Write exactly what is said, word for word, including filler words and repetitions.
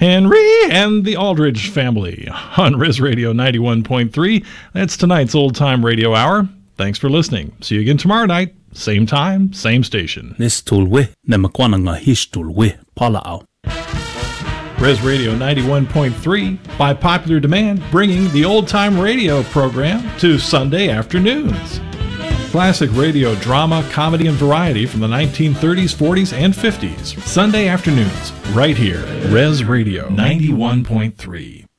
Henry and the Aldridge Family on Res Radio ninety-one point three. That's tonight's Old Time Radio Hour. Thanks for listening. See you again tomorrow night. Same time, same station. Nistulwe, nemakwananga histulwe, palao. Res Radio ninety-one point three, by popular demand, bringing the Old Time Radio program to Sunday afternoons. Classic radio drama, comedy, and variety from the nineteen thirties, forties, and fifties. Sunday afternoons, right here. Res Radio ninety-one point three.